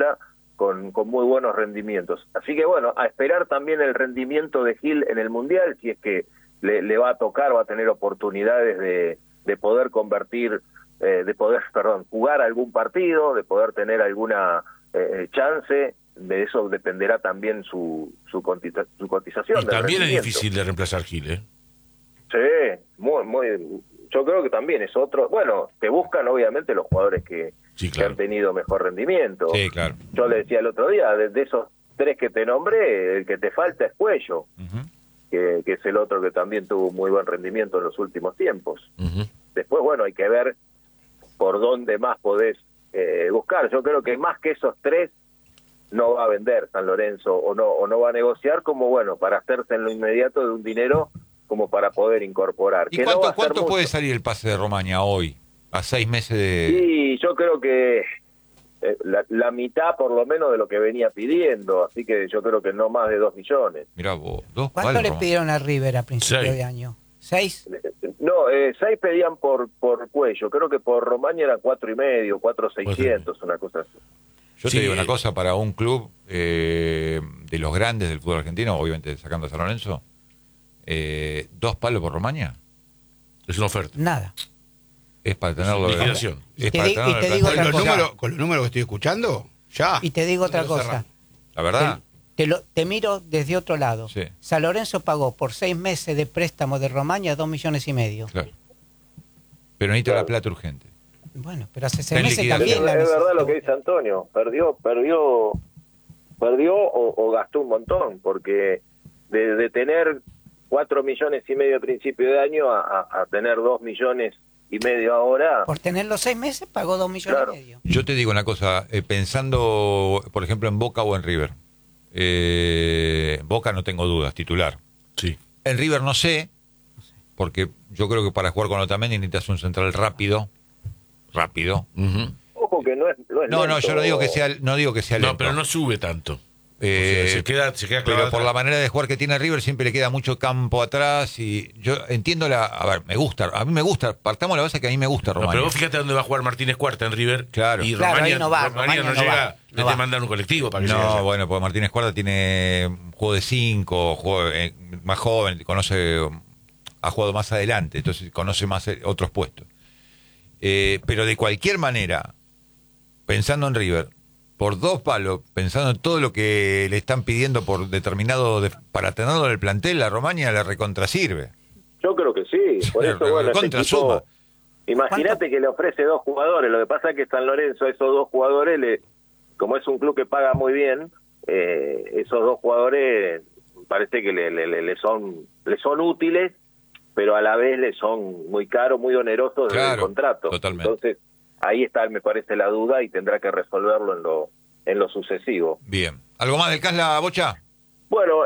Venezuela con muy buenos rendimientos. Así que bueno, a esperar también el rendimiento de Gil en el Mundial, si es que le va a tocar, va a tener oportunidades de poder jugar algún partido, de poder tener alguna chance. De eso dependerá también su cotización. Y también es difícil de reemplazar Gil, ¿eh? Sí, muy. Yo creo que también es otro. Bueno, te buscan obviamente los jugadores que han tenido mejor rendimiento. Sí, claro. Yo le decía el otro día, de esos 3 que te nombré, el que te falta es Cuello, que es el otro que también tuvo muy buen rendimiento en los últimos tiempos. Después, bueno, hay que ver por dónde más podés buscar. Yo creo que más que esos 3 no va a vender San Lorenzo o no va a negociar como, bueno, para hacerse en lo inmediato de un dinero como para poder incorporar. ¿Y cuánto puede salir el pase de Romaña hoy, a 6 meses de...? Sí, yo creo que la mitad por lo menos de lo que venía pidiendo, así que yo creo que no más de 2 millones. Mirá vos, ¿Cuánto le pidieron a River a principio de año? ¿6? No, 6 pedían por Cuello, creo que por Romaña eran 4,5, 4,600, una cosa así. Yo te digo una cosa, para un club de los grandes del fútbol argentino, obviamente sacando a San Lorenzo, 2 palos por Romaña es una oferta. Nada. Es para tenerlo de liquidación. Con los números que estoy escuchando, ya. Y te digo otra cosa. La verdad. Te miro desde otro lado. Sí. San Lorenzo pagó por 6 meses de préstamo de Romaña 2,5 millones. Claro. Pero necesita la plata urgente. Bueno, pero hace 6 meses también es verdad lo que dice Antonio. Perdió o gastó un montón, porque de tener 4,5 millones a principio de año a tener 2,5 millones ahora. Por tener los 6 meses pagó 2,5 millones. Yo te digo una cosa, pensando, por ejemplo, en Boca o en River. Boca no tengo dudas, titular. Sí. En River no sé, porque yo creo que para jugar con Otamendi necesitas un central rápido. Ojo que no es No, yo no digo que sea lento. No, pero no sube tanto. Se queda pero clavado por atrás. la manera de jugar que tiene River siempre le queda mucho campo atrás y yo entiendo a mí me gusta, partamos de la base que a mí me gusta Romaña. Pero vos fíjate dónde va a jugar Martínez Cuarta en River. Claro. Y Claro, Romaña, ahí no va, Romaña no no llega, va, no te va. mandan un colectivo para que llegue No, allá. bueno, pues Martínez Cuarta tiene juego de 5, más joven, ha jugado más adelante, entonces conoce más otros puestos. Pero de cualquier manera, pensando en River, por 2 palos, pensando en todo lo que le están pidiendo por determinado para tenerlo en el plantel, la Romaña le recontrasirve. Yo creo que sí, por eso bueno, Contrasuma. Imagínate que le ofrece 2 jugadores, lo que pasa es que San Lorenzo a esos 2 jugadores, como es un club que paga muy bien, esos 2 jugadores parece que le son útiles, pero a la vez le son muy caros, muy onerosos desde el contrato. Totalmente. Entonces, ahí está, me parece, la duda y tendrá que resolverlo en lo sucesivo. Bien. ¿Algo más del Casla, Bocha? Bueno,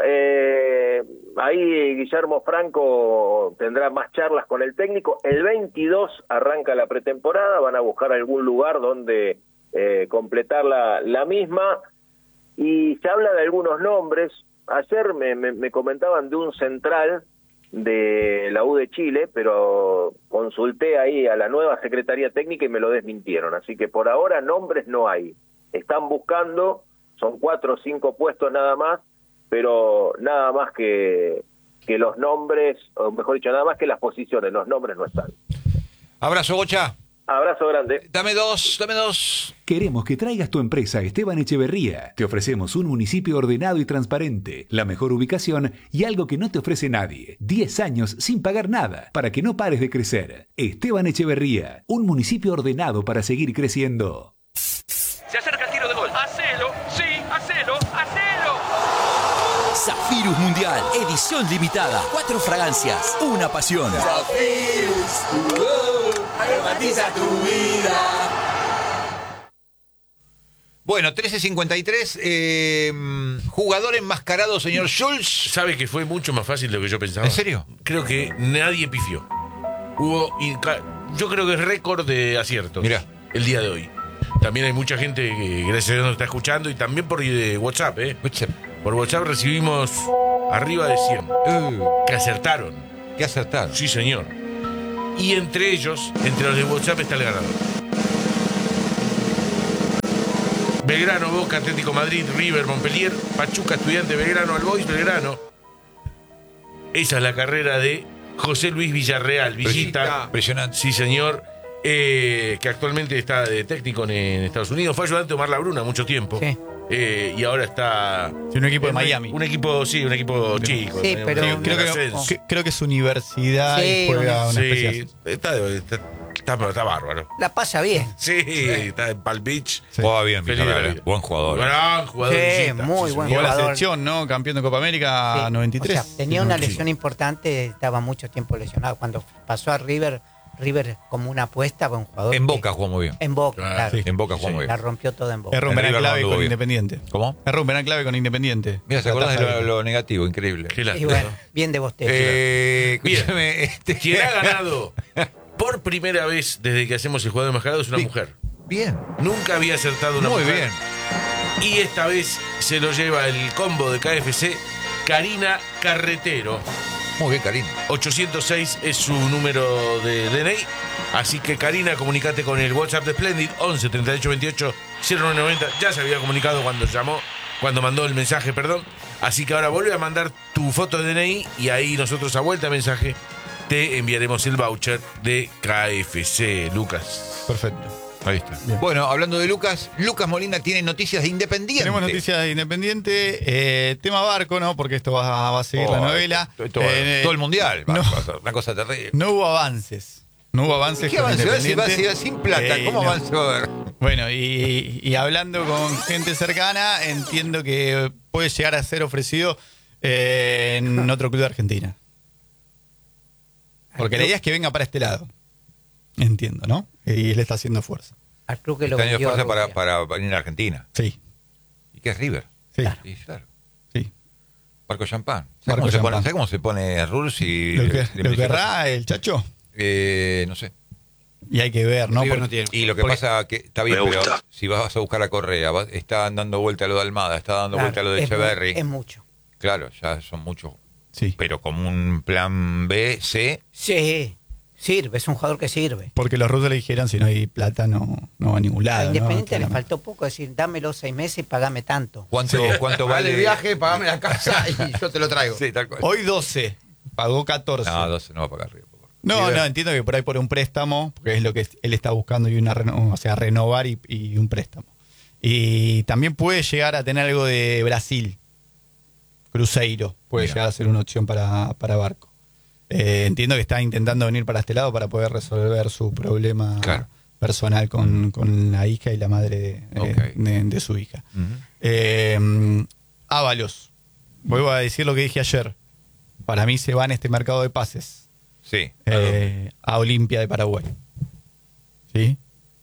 ahí Guillermo Franco tendrá más charlas con el técnico. El 22 arranca la pretemporada, van a buscar algún lugar donde completar la misma. Y se habla de algunos nombres. Ayer me comentaban de un central de la U de Chile, pero consulté ahí a la nueva Secretaría Técnica y me lo desmintieron. Así que por ahora nombres no hay. Están buscando, son 4 o 5 puestos nada más, pero nada más que los nombres, o mejor dicho, nada más que las posiciones, los nombres no están. Abrazo, Bocha. Abrazo grande. Dame dos. Queremos que traigas tu empresa a Esteban Echeverría. Te ofrecemos un municipio ordenado y transparente, la mejor ubicación y algo que no te ofrece nadie. 10 años sin pagar nada, para que no pares de crecer. Esteban Echeverría, un municipio ordenado para seguir creciendo. Se acerca el tiro de gol. ¡Hacelo! ¡Sí! ¡Hacelo! ¡Hacelo! Zafirus Mundial, edición limitada. 4 fragancias, una pasión. Zafirus, aromatiza tu vida. Bueno, 13:53. Jugador enmascarado, señor Schulz. ¿Sabe que fue mucho más fácil de lo que yo pensaba? ¿En serio? Creo que nadie pifió. Yo creo que es récord de aciertos. Mirá. El día de hoy. También hay mucha gente que gracias a Dios nos está escuchando y también por WhatsApp, Por WhatsApp recibimos arriba de 100 que acertaron. ¿Qué acertaron? Sí, señor. Y entre ellos, entre los de WhatsApp está el ganador. Belgrano, Boca, Atlético Madrid, River, Montpellier, Pachuca, Estudiantes, Belgrano, Albois, Belgrano. Esa es la carrera de José Luis Villarreal, Villita. Impresionante. Sí, señor. Que actualmente está de técnico en Estados Unidos. Fue ayudante de Omar Labruna mucho tiempo. Sí. Y ahora está... Sí, un equipo de Miami. Un equipo chico. Sí, pero Creo que es universidad Sí, y juega una Sí, especie. está bárbaro. la pasa bien. Sí, está en Palm Beach. Juega bien, Feliz de la Villarreal. vida. Buen jugador. Gran jugador. Sí, Villita, muy buen Jugó la jugador. selección, ¿no? Campeón de Copa América Sí. 93. O sea, tenía una lesión importante, estaba mucho tiempo lesionado. Cuando pasó a River como una apuesta fue un jugador. En que- Boca jugó muy bien. En Boca, claro. En Boca jugó muy La bien. rompió todo en Boca. Es romper River clave anduvo con bien. Independiente. ¿Cómo? Es romper clave con Independiente. Mira, ¿se La acordás taza de lo negativo? Increíble. Qué Y lástima. bueno, bien de Bostero. Escúchame, Quien ha ganado por primera vez desde que hacemos el juego de mascarado es una mujer. Bien. Nunca había acertado una Muy mujer. bien. Y esta vez se lo lleva el combo de KFC, Karina Carretero. Muy bien, Karina. 806 es su número de DNI. Así que, Karina, comunicate con el WhatsApp de Splendid, 11 38 28 0990. Ya se había comunicado cuando mandó el mensaje, perdón. Así que ahora vuelve a mandar tu foto de DNI y ahí nosotros a vuelta de mensaje te enviaremos el voucher de KFC, Lucas. Perfecto. Ahí está. Bien. Bueno, hablando de Lucas Molina tiene noticias de Independiente. Tenemos noticias de Independiente. Tema barco, ¿no? Porque esto va a seguir la novela. Todo el mundial. no. Una cosa terrible. No hubo avances. No hubo avances. ¿Qué con avance? Va Independiente. sin plata. ¿Cómo no. avance va a haber? Bueno, y hablando con gente cercana, entiendo que puede llegar a ser ofrecido en otro club de Argentina. Porque la idea es que venga para este lado. Entiendo, ¿no? Y él está haciendo fuerza. Al club que lo Este año de vendió a fuerza Rusia. para venir a Argentina. Sí, ¿Y qué es River? sí, Sí, claro. sí. Barco Champán. Barco Champán. ¿Sabes cómo se pone Rules y ¿Lo querrá el Chacho? no sé. Y hay que ver, ¿no? River Porque- no tiene. Y lo que Porque- pasa que está bien, pero si vas a buscar a Correa, está dando vuelta a lo de Almada, está dando Claro, vuelta a lo de es mu- Echeverry. Es mucho. Claro, ya son muchos. Sí, Pero como un plan B, C, Sí, sirve, es un jugador que sirve. porque los rusos le dijeron, si no hay plata, no va a ningún A lado. Independiente ¿no? le faltó poco, decir, dámelo 6 meses y pagame tanto. ¿cuánto Vale vale? el viaje, pagame la casa y yo te lo traigo. Sí, tal cual. Hoy 12, pagó 14. No, 12 no va a pagar River. No, entiendo que por ahí por un préstamo, porque es lo que él está buscando, y renovar y un préstamo. Y también puede llegar a tener algo de Brasil. Cruzeiro puede Mira. llegar a ser una opción para Barco. Entiendo que está intentando venir para este lado para poder resolver su problema Claro. personal con la hija y la madre Ok. de su hija. Ábalos. Vuelvo a decir lo que dije ayer. Para mí se va en este mercado de pases. Sí. A Olimpia de Paraguay. ¿Sí?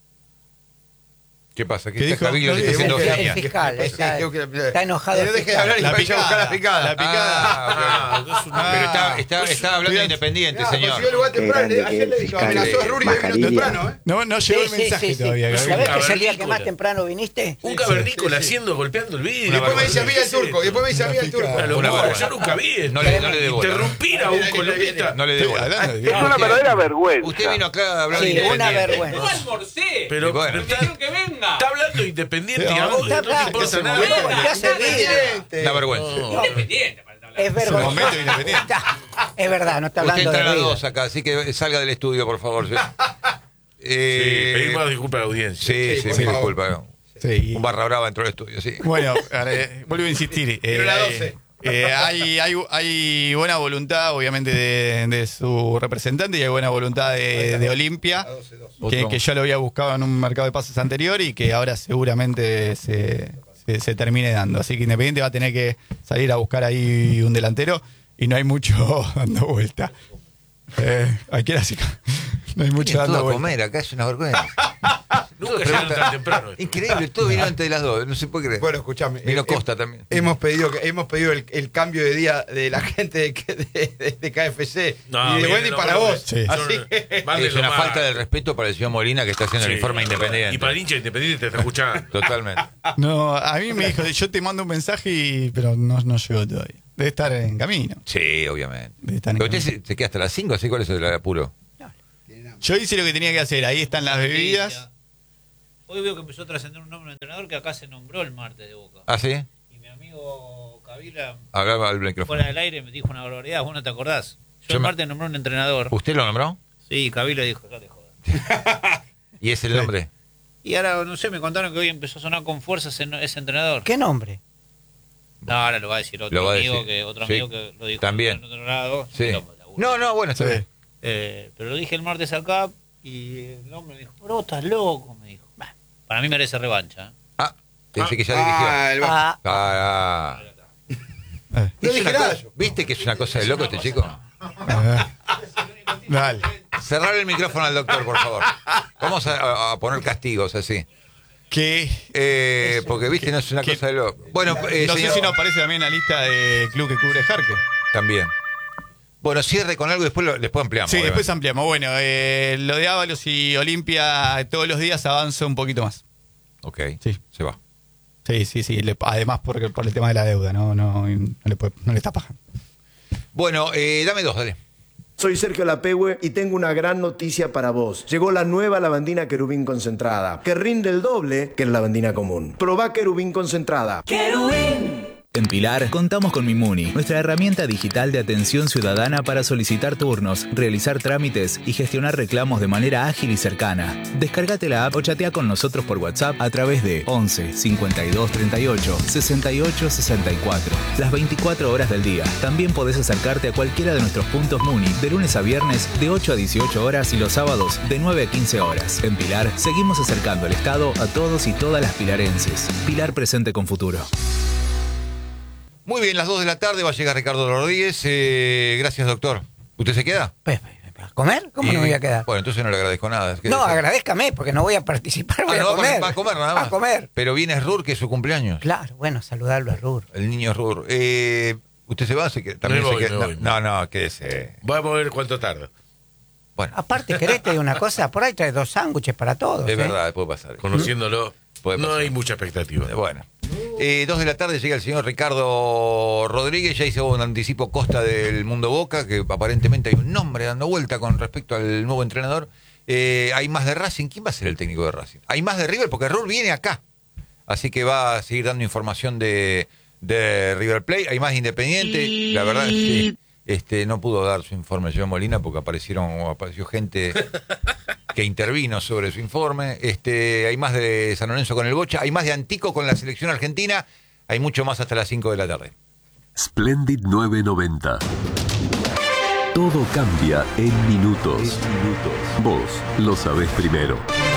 ¿Qué pasa? ¿Qué ¿Qué dijo? está Cabildo No, le está dijo haciendo que- genia? El fiscal está enojado. No el deje de fiscal. hablar y La vaya a buscar la picada. picada. La picada. Es una- Pero está hablando de Independiente, señor. Consiguió el lugar temprano. Ayer le dijo, amenazó a Ruri y vino temprano, ¿eh? No llegó el mensaje todavía. Gabriel. ¿Sabés que Un es el día que cavernícola. más temprano viniste? Un cavernícola haciendo, golpeando el vidrio. Después me dice a mí el turco. Después me dice a mí el turco. Una locura, vergüenza. yo nunca vi esto. No le dé bola. Interrumpir a un columnista. No le dé bola. Hablando de- Es una verdadera vergüenza. Usted vino acá a hablar de Sí, Independiente. una ¡No vergüenza. almorcé! Pero, Bueno. pero ¡Me dijeron que venga! está hablando de Independiente Sí, y a vos no te está- importa está- nada. está- ¿Qué hace vidrio? Una vergüenza. Independiente, para hablar. Es momento vergonzoso. Independiente. Es verdad, no está Usted hablando entra de a las River. 2 acá, así que salga del estudio, por favor. Sí, Pedimos disculpas a la audiencia. sí, por me favor. disculpa. Sí. Un barra brava entró al estudio, sí. Bueno, vuelvo a insistir. Pero la 12. Hay buena voluntad, obviamente, de su representante, y hay buena voluntad de Olimpia, que ya lo había buscado en un mercado de pases anterior y que ahora seguramente se termine dando. Así que Independiente va a tener que salir a buscar ahí un delantero y no hay mucho dando vuelta. Aquí era así, no hay mucho Todo dando a vuelta. comer, acá es una vergüenza. Nunca llegaron tan temprano. Increíble, todo vino antes de las 2, no se puede creer. Bueno, escúchame. Vino Costa también. Hemos pedido el cambio de día de la gente de KFC. No, y de bien, Wendy no, para no, vos. Sí. Así que... Es una falta de respeto para el señor Molina que está haciendo el informe Independiente. Y para el hincha Independiente te está escuchando. Totalmente. No, a mí me dijo, yo te mando un mensaje, pero no llegó todavía. Debe estar en camino. Sí, obviamente. Están en Pero usted camino. se queda hasta las 5, así cuál es el apuro. Yo hice lo que tenía que hacer. Ahí están las bebidas. hoy veo que empezó a trascender un nombre de entrenador que acá se nombró el martes de Boca. ¿Ah, sí? Y mi amigo Cavila, Hablaba al micrófono. fuera del aire, me dijo una barbaridad. ¿Vos no te acordás? Yo el martes nombré un entrenador. ¿Usted lo nombró? Sí, Cavila dijo, no te jodas. ¿Y es el nombre? Y ahora, no sé, me contaron que hoy empezó a sonar con fuerza ese entrenador. ¿Qué nombre? No, ahora lo va a decir otro amigo que lo dijo también. en otro lado. Sí. No, bueno, está bien. Pero lo dije el martes acá y el hombre me dijo, bro, estás loco, me dijo. Bah, para mí merece revancha. Pensé que ya dirigió. No dije nada. ¿Viste que es una cosa de loco este chico? Dale. Cerrar el micrófono al doctor, por favor. Vamos a poner castigos así. ¿Qué? Porque, viste, no es una cosa de loco. Bueno, no señor, sé si no aparece también en la lista de club que cubre Jarque. también. Bueno, cierre con algo y después ampliamos. Sí, obviamente. después ampliamos. Bueno, lo de Ábalos y Olimpia todos los días avanza un poquito más. Ok, Sí. se va. Sí. Además por el tema de la deuda, no le está paja. Bueno, dame dos, dale. Soy Sergio Lapehue y tengo una gran noticia para vos. Llegó la nueva lavandina Querubín concentrada, que rinde el doble que la lavandina común. Probá Querubín concentrada. En Pilar contamos con Mimuni, nuestra herramienta digital de atención ciudadana para solicitar turnos, realizar trámites y gestionar reclamos de manera ágil y cercana. Descárgate la app o chatea con nosotros por WhatsApp a través de 11 52 38 68 64. Las 24 horas del día. También podés acercarte a cualquiera de nuestros puntos Muni de lunes a viernes de 8 a 18 horas y los sábados de 9 a 15 horas. En Pilar seguimos acercando el Estado a todos y todas las pilarenses. Pilar presente con futuro. Muy bien, las 2 de la tarde va a llegar Ricardo Rodríguez. Gracias, doctor. ¿Usted se queda? ¿A comer? ¿Cómo no me voy a quedar? Bueno, entonces no le agradezco nada. No, agradézcame, porque no voy a participar, voy a comer. Va a comer nada más. A comer. Pero viene Rur, que es su cumpleaños. Claro, bueno, saludarlo a Rur. El niño Rur. ¿Usted se va? También Me se voy, queda. me voy. No, quédese. Vamos a ver cuánto tarda. Bueno, Aparte, querés, te digo una cosa, por ahí trae 2 sándwiches para todos. es verdad, puede pasar. Conociéndolo, Puede no pasar. hay mucha expectativa. Bueno. 2 de la tarde llega el señor Ricardo Rodríguez, ya hizo un anticipo Costa del Mundo Boca, que aparentemente hay un nombre dando vuelta con respecto al nuevo entrenador. Hay más de Racing. ¿Quién va a ser el técnico de Racing? Hay más de River, porque Rur viene acá. Así que va a seguir dando información de River Plate. Hay más de Independiente. La verdad es que no pudo dar su informe el señor Molina porque apareció gente que intervino sobre su informe. Hay más de San Lorenzo con el Bocha, hay más de Antico con la selección argentina, hay mucho más hasta las 5 de la tarde. Splendid 990. Todo cambia en minutos. Vos lo sabés primero.